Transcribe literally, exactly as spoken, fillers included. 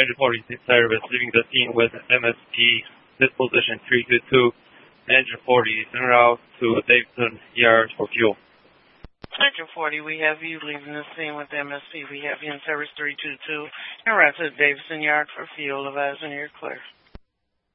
Engine forty is in service, leaving the scene with M S P disposition three two two. Engine forty is en route to Davidson Yard for fuel. Engine forty, we have you leaving the scene with M S P. We have you in service three two two. En route to Davidson Yard for fuel. Advising you're clear.